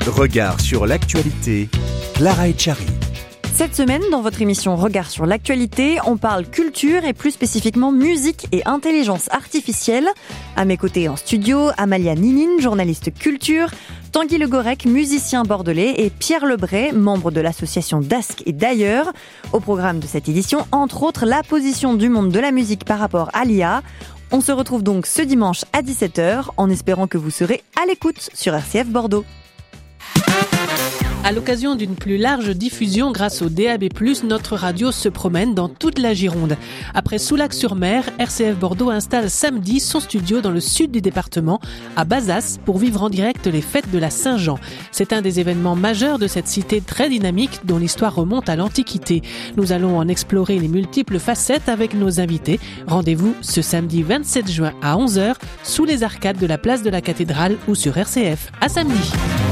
Regard sur l'actualité, Clara Etchari. Cette semaine, dans votre émission Regard sur l'actualité, on parle culture et plus spécifiquement musique et intelligence artificielle. À mes côtés en studio, Amalia Ninine, journaliste culture, Tanguy Le Gorec, musicien bordelais, et Pierre Lebray, membre de l'association Dask et d'ailleurs. Au programme de cette édition, entre autres, la position du monde de la musique par rapport à l'IA. On se retrouve donc ce dimanche à 17h, en espérant que vous serez à l'écoute sur RCF Bordeaux. À l'occasion d'une plus large diffusion grâce au DAB+, notre radio se promène dans toute la Gironde. Après Soulac-sur-Mer, RCF Bordeaux installe samedi son studio dans le sud du département, à Bazas, pour vivre en direct les fêtes de la Saint-Jean. C'est un des événements majeurs de cette cité très dynamique dont l'histoire remonte à l'Antiquité. Nous allons en explorer les multiples facettes avec nos invités. Rendez-vous ce samedi 27 juin à 11h sous les arcades de la place de la Cathédrale ou sur RCF. À samedi.